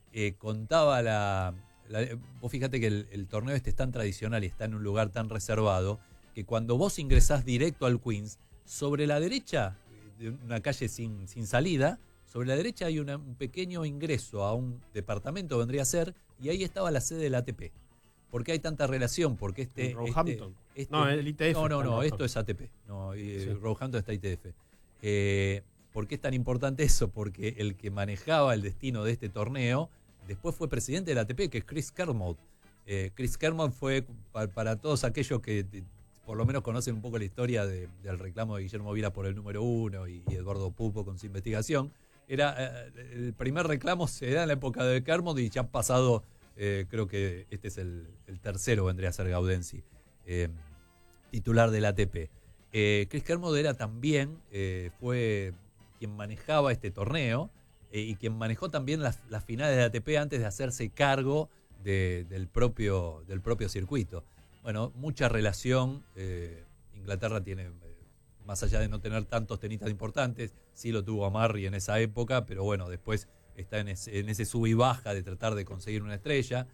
Contaba vos fíjate que el torneo es tan tradicional y está en un lugar tan reservado que cuando vos ingresás directo al Queens, sobre la derecha, de una calle sin salida, sobre la derecha hay un pequeño ingreso a un departamento, vendría a ser, y ahí estaba la sede del ATP. ¿Por qué hay tanta relación? Porque Roehampton. No, el ITF. No, esto es ATP. Roehampton está ITF. ¿Por qué es tan importante eso? Porque el que manejaba el destino de este torneo después fue presidente del ATP, que es Chris Kermode. Chris Kermode fue, para todos aquellos que por lo menos conocen un poco la historia del reclamo de Guillermo Vilas por el número 1 y Eduardo Pupo con su investigación, el primer reclamo se da en la época de Kermode y ya han pasado, creo que este es el tercero, vendría a ser Gaudenzi, titular del ATP. Chris Kermode era también, fue quien manejaba este torneo y quien manejó también las finales de ATP antes de hacerse cargo del propio circuito. Bueno, mucha relación. Inglaterra tiene, más allá de no tener tantos tenistas importantes, sí lo tuvo a Murray en esa época, pero bueno, después está en ese sub y baja de tratar de conseguir una estrella.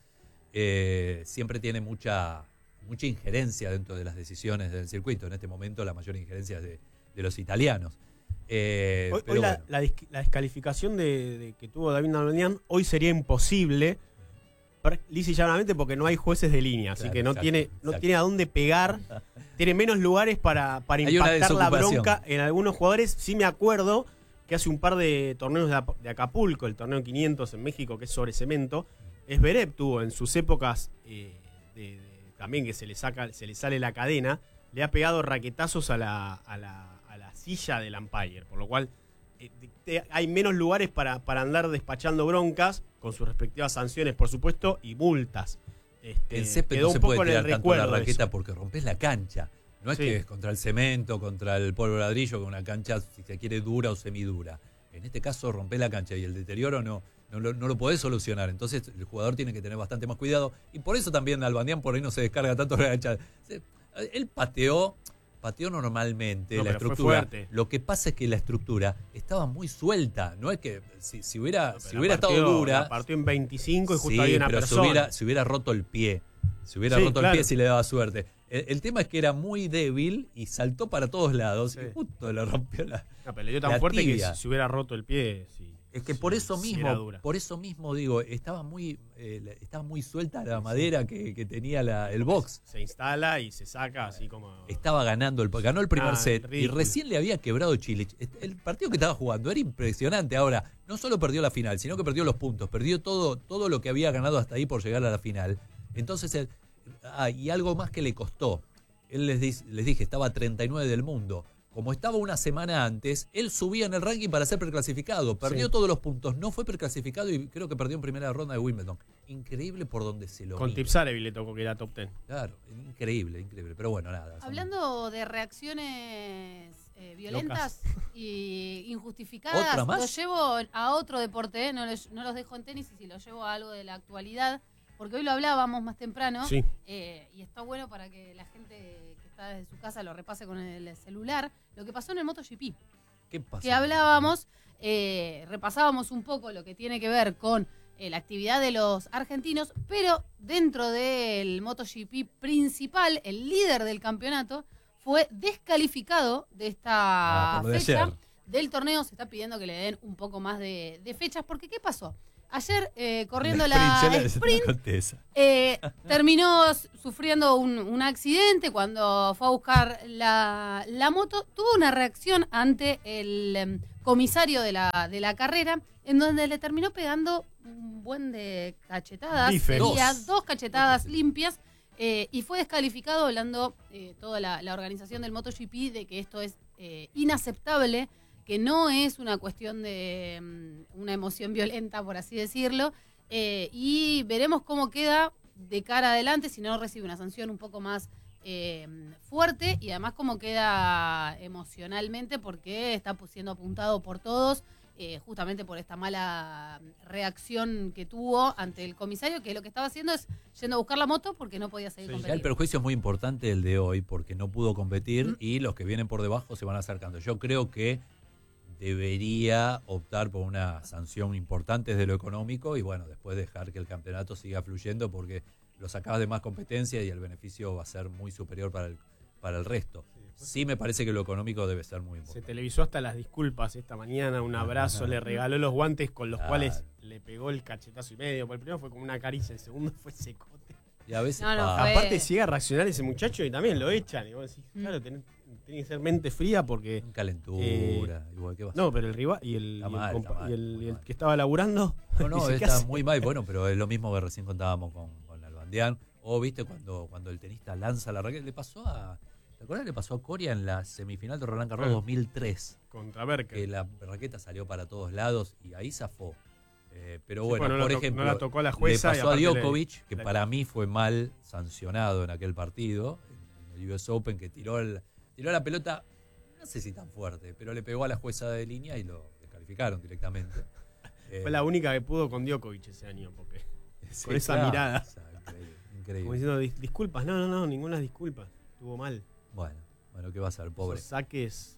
Siempre tiene mucha injerencia dentro de las decisiones del circuito. En este momento la mayor injerencia es de los italianos. Hoy pero la descalificación de que tuvo David Nalbandián hoy sería imposible, lisa y llanamente porque no hay jueces de línea, así que no tiene a dónde pegar, tiene menos lugares para impactar la bronca en algunos jugadores. Sí me acuerdo que hace un par de torneos de Acapulco, el torneo 500 en México, que es sobre cemento, Zverev tuvo en sus épocas también que se le sale la cadena, le ha pegado raquetazos a la silla del umpire, por lo cual hay menos lugares para andar despachando broncas, con sus respectivas sanciones, por supuesto, y multas. El césped no se puede tirar tanto la raqueta porque rompes la cancha. No es que es contra el cemento, contra el polvo ladrillo, con una cancha, si se quiere, dura o semidura. En este caso rompés la cancha y el deterioro no lo podés solucionar. Entonces el jugador tiene que tener bastante más cuidado. Y por eso también Nalbandián por ahí no se descarga tanto la cancha. Él pateó normalmente la estructura. Lo que pasa es que la estructura estaba muy suelta. No es que si hubiera estado dura. La partió en 25 y justo había una persona. Si hubiera roto el pie. Si hubiera roto el pie, sí le daba suerte. El tema es que era muy débil y saltó para todos lados. Y justo le rompió la. Pero le dio tan fuerte tibia. Que si hubiera roto el pie. Es que por eso mismo digo, estaba muy suelta la madera que tenía el box. Se instala y se saca así como. Estaba ganó el primer set ridículo. Y recién le había quebrado Cilic. El partido que estaba jugando era impresionante. Ahora, no solo perdió la final, sino que perdió los puntos, perdió todo lo que había ganado hasta ahí por llegar a la final. Entonces, y algo más que le costó. Él les dije, estaba 39 del mundo. Como estaba una semana antes, él subía en el ranking para ser preclasificado. Perdió todos los puntos, no fue preclasificado y creo que perdió en primera ronda de Wimbledon. Increíble por donde se lo Con Tipsarevic le tocó que era top 10. Claro, increíble. Pero bueno, nada. Hablando de reacciones violentas y injustificadas, ¿Otra más? lo llevo a otro deporte, no los dejo en tenis y si lo llevo a algo de la actualidad, porque hoy lo hablábamos más temprano y está bueno para que la gente desde su casa lo repase con el celular, lo que pasó en el MotoGP. ¿Qué pasó? Que hablábamos, repasábamos un poco lo que tiene que ver con la actividad de los argentinos, pero dentro del MotoGP principal, el líder del campeonato fue descalificado de esta fecha del torneo. Se está pidiendo que le den un poco más de fechas, porque ¿qué pasó? Ayer, corriendo la sprint, terminó sufriendo un accidente cuando fue a buscar la moto. Tuvo una reacción ante el comisario de la carrera, en donde le terminó pegando un buen de cachetadas. Sería 2 cachetadas limpias, y fue descalificado, hablando toda la organización del MotoGP de que esto es inaceptable, que no es una cuestión de una emoción violenta, por así decirlo, y veremos cómo queda de cara adelante si no recibe una sanción un poco más fuerte, y además cómo queda emocionalmente, porque está siendo apuntado por todos, justamente por esta mala reacción que tuvo ante el comisario, que lo que estaba haciendo es yendo a buscar la moto porque no podía seguir competiendo. El perjuicio es muy importante el de hoy, porque no pudo competir y los que vienen por debajo se van acercando. Yo creo que debería optar por una sanción importante desde lo económico y bueno, después dejar que el campeonato siga fluyendo, porque lo sacabas de más competencia y el beneficio va a ser muy superior para el resto. Sí, me parece que lo económico debe ser muy importante. Se televisó hasta las disculpas esta mañana, un abrazo, le regaló los guantes con los cuales le pegó el cachetazo y medio. Por el primero fue como una caricia, el segundo fue secote. Y a veces aparte si llega a reaccionar ese muchacho y también lo echan. Y vos decís, claro, tiene que ser mente fría porque... Calentura, igual que va. No, pero el rival y el que estaba laburando... No, está muy mal. Bueno, pero es lo mismo que recién contábamos con Albandián. O viste cuando el tenista lanza la raqueta. ¿Te acuerdas? Le pasó a Coria en la semifinal de Roland Garros 2003. Contra Berker. Que la raqueta salió para todos lados y ahí zafó. Pero Sí, bueno, por ejemplo, no la tocó a la jueza, le pasó a Djokovic, que para mí fue mal sancionado en aquel partido, en el US Open, que tiró la pelota, no sé si tan fuerte, pero le pegó a la jueza de línea y lo descalificaron directamente. Fue la única que pudo con Djokovic ese año, porque sí, con esa mirada. Increíble. Como diciendo, disculpas, no, ninguna disculpa, estuvo mal. Bueno, ¿qué va a hacer, pobre? Esos saques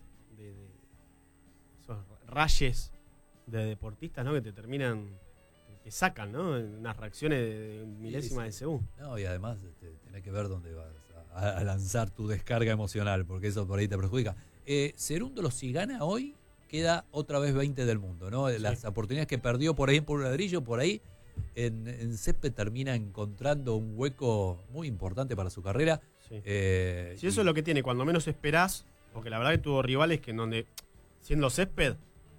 esos rayes de deportistas, ¿no? Que te terminan, que sacan, ¿no? Unas reacciones de milésimas de segundo. No, y además tenés que ver dónde vas a lanzar tu descarga emocional, porque eso por ahí te perjudica. Cerúndolo, si gana hoy, queda otra vez 20 del mundo, ¿no? Sí. Las oportunidades que perdió por ahí en Puro Ladrillo, por ahí en césped termina encontrando un hueco muy importante para su carrera. Sí. Si eso es lo que tiene, cuando menos esperás, porque la verdad que tuvo rivales que en donde, siendo césped,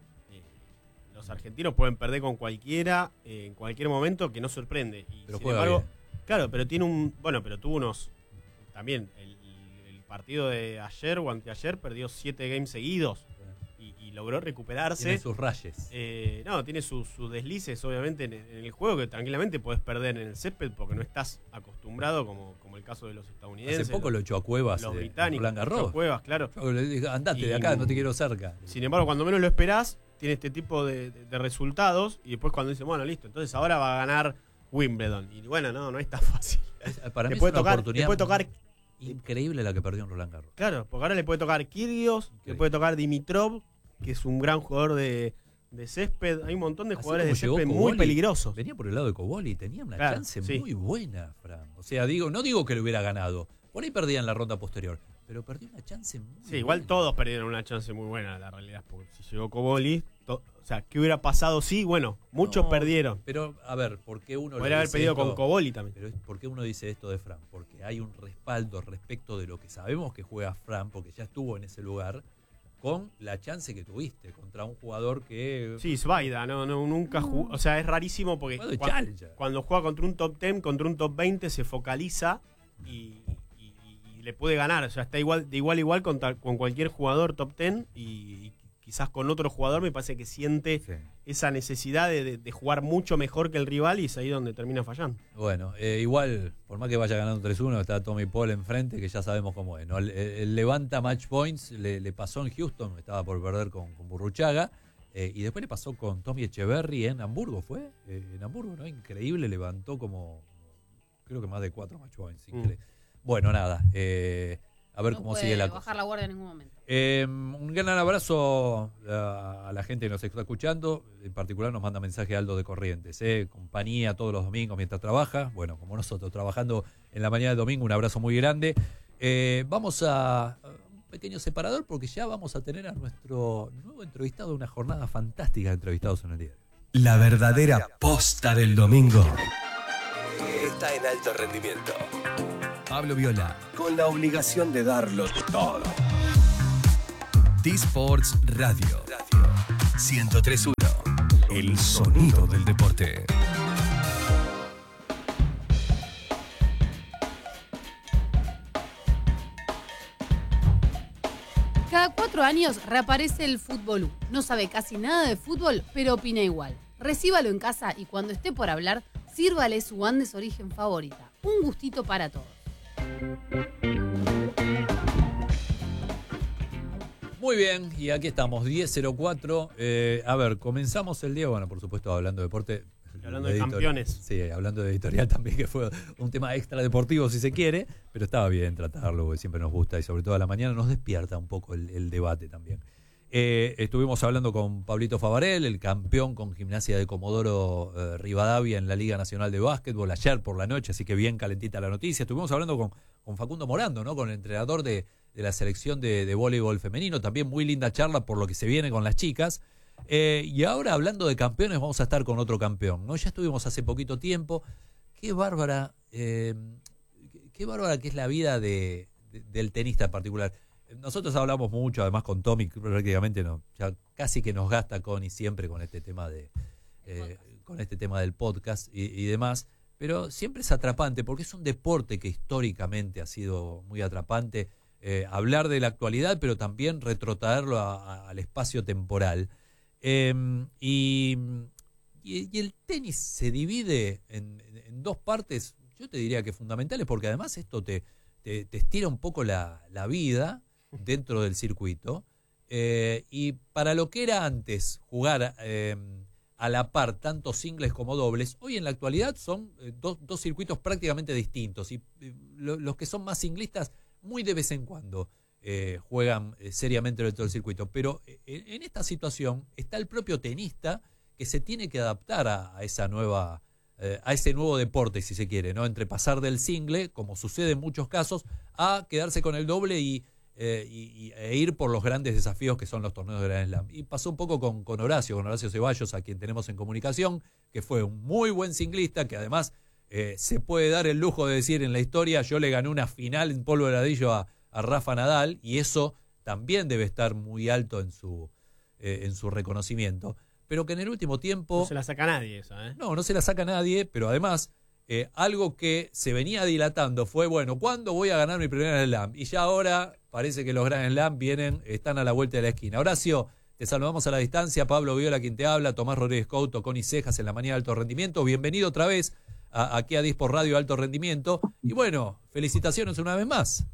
los argentinos pueden perder con cualquiera en cualquier momento, que no sorprende. Y pero sin embargo, claro, pero pero tuvo unos también el partido de ayer o anteayer perdió 7 games seguidos y logró recuperarse. Tiene sus rayes. Tiene sus deslices obviamente en el juego, que tranquilamente puedes perder en el césped porque no estás acostumbrado, como el caso de los estadounidenses. Hace poco lo echó a Cuevas, los británicos, Roland Garros. Cuevas, claro. Le dije, andate de acá, no te quiero cerca. Sin embargo, cuando menos lo esperás, tiene este tipo de resultados, y después cuando dice, bueno, listo, entonces ahora va a ganar Wimbledon. Y bueno, no es tan fácil. Para mí le puede es una tocar, oportunidad le puede tocar increíble la que perdió en Roland Garros. Claro, porque ahora le puede tocar Kyrgios, le puede tocar Dimitrov, que es un gran jugador de césped. Hay un montón de jugadores de césped muy peligrosos. Venía por el lado de Coboli y tenía una chance muy buena, Fran. O sea, no digo que lo hubiera ganado. Por ahí perdía en la ronda posterior, pero perdió una chance muy buena. Igual todos perdieron una chance muy buena, la realidad. Porque si llegó Coboli, o sea, ¿qué hubiera pasado? Sí, bueno, muchos perdieron. Pero, a ver, ¿por qué uno podría haber perdido con Coboli también? Pero ¿por qué uno dice esto de Fran? Porque hay un respaldo respecto de lo que sabemos que juega Fran, porque ya estuvo en ese lugar, con la chance que tuviste contra un jugador que... Sí, Svaida, nunca jugó. O sea, es rarísimo porque cuando juega contra un top 10, contra un top 20, se focaliza y le puede ganar. O sea, está de igual a igual con cualquier jugador top 10 y quizás con otro jugador me parece que siente esa necesidad de jugar mucho mejor que el rival, y es ahí donde termina fallando. Bueno, igual, por más que vaya ganando 3-1, está Tommy Paul enfrente, que ya sabemos cómo es, ¿no? El levanta match points, le pasó en Houston, estaba por perder con Burruchaga, y después le pasó con Tommy Echeverry en Hamburgo, ¿fue? En Hamburgo, ¿no? Increíble, levantó creo que más de 4 match points. Bueno, nada, a ver cómo sigue la cosa. No puede bajar la guardia en ningún momento. Un gran abrazo a la gente que nos está escuchando. En particular nos manda mensaje Aldo de Corrientes, compañía todos los domingos mientras trabaja. Bueno, como nosotros trabajando en la mañana del domingo, un abrazo muy grande. Vamos a pequeño separador porque ya vamos a tener a nuestro nuevo entrevistado, una jornada fantástica de entrevistados en el diario. La verdadera posta del domingo está en Alto Rendimiento. Pablo Viola, con la obligación de darlo todo. T-Sports Radio 103.1, el sonido del deporte. Cada 4 años reaparece el Fútbol U. No sabe casi nada de fútbol, pero opina igual. Recíbalo en casa y cuando esté por hablar, sírvale su Andes Origen favorita. Un gustito para todos. Muy bien, y aquí estamos, 10:04. A ver, comenzamos el día, bueno, por supuesto, hablando de deporte. Hablando de campeones. Sí, hablando de editorial también, que fue un tema extra deportivo, si se quiere, pero estaba bien tratarlo, porque siempre nos gusta, y sobre todo a la mañana nos despierta un poco el debate también. Estuvimos hablando con Pablito Favarel, el campeón con Gimnasia de Comodoro Rivadavia en la Liga Nacional de Básquetbol, ayer por la noche, así que bien calentita la noticia. Estuvimos hablando con Facundo Morando, ¿no? Con el entrenador de la selección de voleibol femenino, también muy linda charla por lo que se viene con las chicas. Y ahora, hablando de campeones, vamos a estar con otro campeón, ¿no? Ya estuvimos hace poquito tiempo. Qué bárbara que es la vida del tenista en particular. Nosotros hablamos mucho, además con Tommy, prácticamente ya casi que nos gasta Connie siempre con este tema del podcast y demás, pero siempre es atrapante porque es un deporte que históricamente ha sido muy atrapante. Hablar de la actualidad, pero también retrotraerlo al espacio temporal. Y el tenis se divide en dos partes, yo te diría que fundamentales, porque además esto te estira un poco la vida dentro del circuito. Y para lo que era antes jugar a la par tanto singles como dobles, hoy en la actualidad son dos circuitos prácticamente distintos. Y los que son más singlistas muy de vez en cuando juegan seriamente dentro del circuito. Pero en esta situación está el propio tenista que se tiene que adaptar a ese nuevo deporte, si se quiere, ¿no? Entre pasar del single, como sucede en muchos casos, a quedarse con el doble e ir por los grandes desafíos que son los torneos de Grand Slam. Y pasó un poco con Horacio Ceballos, a quien tenemos en comunicación, que fue un muy buen singlista, que además se puede dar el lujo de decir en la historia: yo le gané una final en polvo de ladrillo a Rafa Nadal, y eso también debe estar muy alto en su reconocimiento. Pero que en el último tiempo... No se la saca nadie esa, ¿eh? No se la saca nadie, pero además algo que se venía dilatando fue, bueno, ¿cuándo voy a ganar mi primer Grand Slam? Y ya ahora parece que los Grand Slam están a la vuelta de la esquina. Horacio, te saludamos a la distancia. Pablo Viola quien te habla, Tomás Rodríguez Couto, Connie Cejas en la mañana de Alto Rendimiento. Bienvenido otra vez aquí a Dispor Radio Alto Rendimiento. Y bueno, felicitaciones una vez más.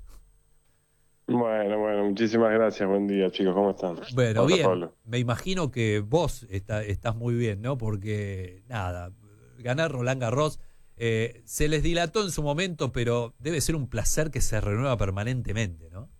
Bueno, muchísimas gracias. Buen día, chicos, ¿cómo están? Bueno, Hola, bien. Pablo. Me imagino que vos estás muy bien, ¿no? Porque, nada, ganar Roland Garros se les dilató en su momento, pero debe ser un placer que se renueva permanentemente, ¿no?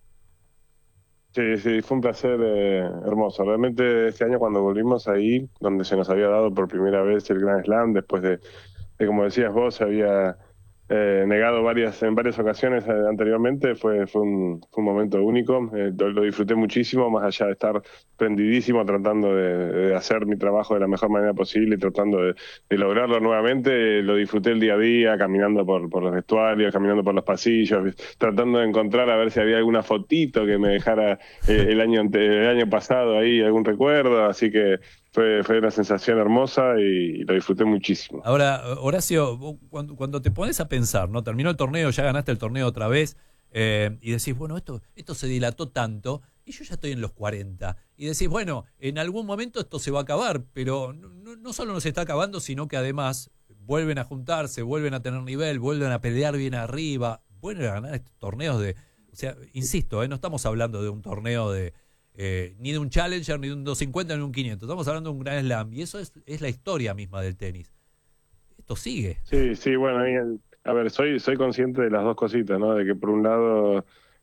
Sí, fue un placer hermoso. Realmente este año cuando volvimos ahí, donde se nos había dado por primera vez el Grand Slam, después de como decías vos, se había negado en varias ocasiones anteriormente, fue un momento único. Lo disfruté muchísimo, más allá de estar prendidísimo tratando de hacer mi trabajo de la mejor manera posible y tratando de lograrlo nuevamente. Lo disfruté el día a día, caminando por los vestuarios, caminando por los pasillos, tratando de encontrar a ver si había alguna fotito que me dejara el año pasado ahí, algún recuerdo, así que fue una sensación hermosa y lo disfruté muchísimo. Ahora, Horacio, cuando te pones a pensar, ¿no? Terminó el torneo, ya ganaste el torneo otra vez, y decís, bueno, esto se dilató tanto, y yo ya estoy en los 40. Y decís, bueno, en algún momento esto se va a acabar, pero no solo no se está acabando, sino que además vuelven a juntarse, vuelven a tener nivel, vuelven a pelear bien arriba, vuelven a ganar estos torneos o sea, insisto, no estamos hablando de un torneo ni de un Challenger, ni de un 250, ni de un 500. Estamos hablando de un Grand Slam. Y eso es la historia misma del tenis. Esto sigue. Sí, bueno, a ver, soy consciente de las dos cositas, ¿no? De que por un lado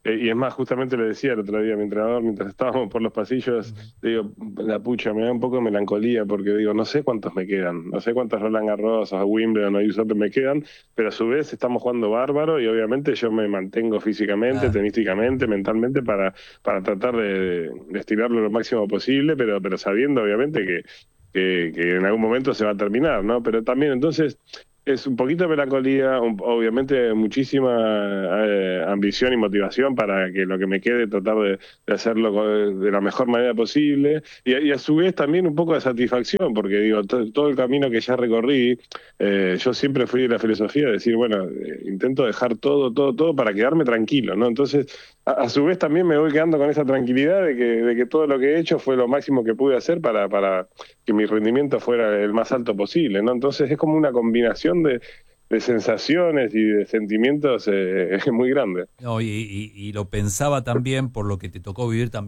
Y es más, justamente le decía el otro día a mi entrenador, mientras estábamos por los pasillos, digo, la pucha, me da un poco de melancolía, porque digo, no sé cuántos me quedan, no sé cuántos Roland Garros, o Wimbledon o US Open me quedan, pero a su vez estamos jugando bárbaro y obviamente yo me mantengo físicamente, tenísticamente, mentalmente, para tratar de estirarlo lo máximo posible, pero sabiendo obviamente que en algún momento se va a terminar, ¿no? Pero también entonces es un poquito de melancolía, obviamente muchísima ambición y motivación para que lo que me quede tratar de hacerlo de la mejor manera posible y a su vez también un poco de satisfacción, porque digo, todo el camino que ya recorrí, yo siempre fui de la filosofía de decir, bueno, intento dejar todo para quedarme tranquilo, ¿no? Entonces, a su vez también me voy quedando con esa tranquilidad de que todo lo que he hecho fue lo máximo que pude hacer para que mi rendimiento fuera el más alto posible, ¿no? Entonces es como una combinación de sensaciones y de sentimientos muy grande. No, y lo pensaba también por lo que te tocó vivir también